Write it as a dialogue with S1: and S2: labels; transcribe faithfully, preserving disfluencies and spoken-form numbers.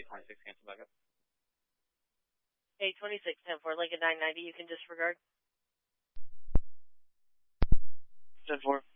S1: twenty-six, cancel backup.
S2: eight twenty-six, ten four, Lincoln nine ninety, you can disregard.
S1: ten four.